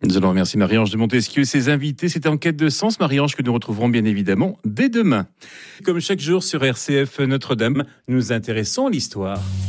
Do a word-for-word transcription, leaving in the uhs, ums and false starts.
Nous allons remercier Marie-Ange de Montesquieu et ses invités. C'était En quête de sens, Marie-Ange, que nous retrouverons bien évidemment dès demain. Comme chaque jour sur R C F Notre-Dame, nous intéressons à l'histoire.